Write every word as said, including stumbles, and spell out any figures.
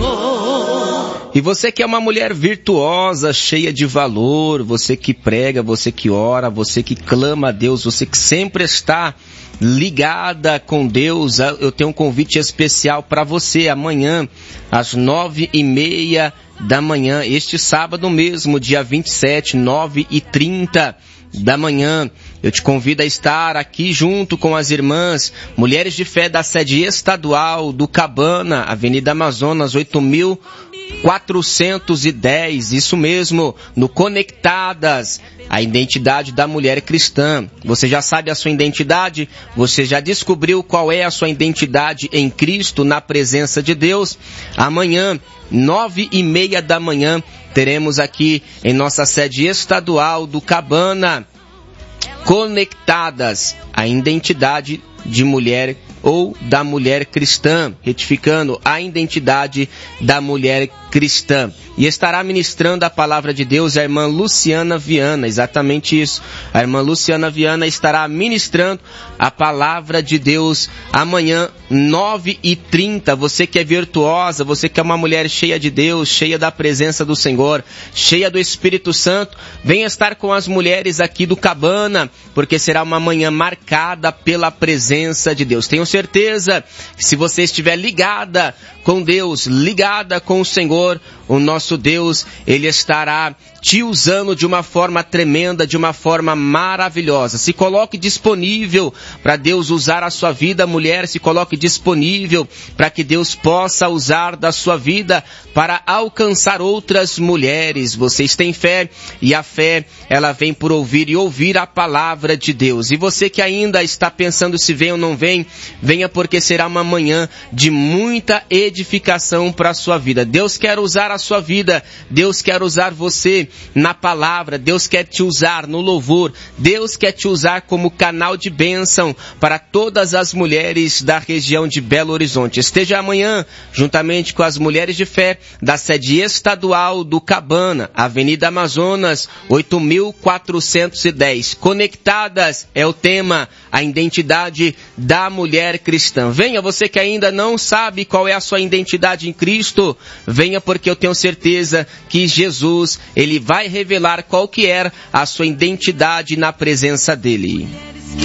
E você que é uma mulher virtuosa, cheia de valor, você que prega, você que ora, você que clama a Deus, você que sempre está ligada com Deus, eu tenho um convite especial para você amanhã, às nove e meia da manhã, este sábado mesmo, dia vinte e sete, nove e trinta da manhã. Eu te convido a estar aqui junto com as irmãs Mulheres de Fé da sede estadual do Cabana, Avenida Amazonas, oito mil quatrocentos e dez, isso mesmo, no Conectadas, a identidade da mulher cristã. Você já sabe a sua identidade? Você já descobriu qual é a sua identidade em Cristo, na presença de Deus? Amanhã, nove e meia da manhã, teremos aqui em nossa sede estadual do Cabana, Conectadas, a identidade de mulher ou da mulher cristã, retificando, a identidade da mulher cristã. E estará ministrando a palavra de Deus a irmã Luciana Viana, exatamente isso. A irmã Luciana Viana estará ministrando a palavra de Deus amanhã, nove e trinta. Você que é virtuosa, você que é uma mulher cheia de Deus, cheia da presença do Senhor, cheia do Espírito Santo, venha estar com as mulheres aqui do Cabana, porque será uma manhã marcada pela presença de Deus. Tenho certeza que se você estiver ligada com Deus, ligada com o Senhor, o nosso Deus, Ele estará te usando de uma forma tremenda, de uma forma maravilhosa. Se coloque disponível para Deus usar a sua vida, mulher, se coloque disponível para que Deus possa usar da sua vida para alcançar outras mulheres. Vocês têm fé e a fé, ela vem por ouvir e ouvir a palavra de Deus. E você que ainda está pensando se vem ou não vem, venha, porque será uma manhã de muita edificação para a sua vida. Deus quer usar a sua vida, Deus quer usar você na palavra, Deus quer te usar no louvor, Deus quer te usar como canal de bênção para todas as mulheres da região de Belo Horizonte. Esteja amanhã, juntamente com as mulheres de fé da sede estadual do Cabana, Avenida Amazonas, oito mil quatrocentos e dez. Conectadas é o tema, a identidade da mulher cristã. Venha, você que ainda não sabe qual é a sua identidade em Cristo, venha, porque eu tenho certeza que Jesus, Ele vai revelar qual que é a sua identidade na presença dEle.